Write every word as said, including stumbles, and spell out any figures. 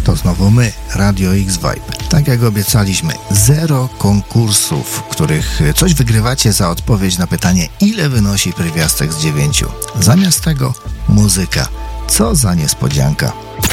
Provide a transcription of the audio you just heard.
To znowu my, Radio X-Vibe. Tak jak obiecaliśmy, zero konkursów, w których coś wygrywacie za odpowiedź na pytanie, ile wynosi pierwiastek z dziewięciu. Zamiast tego muzyka. Co za niespodzianka.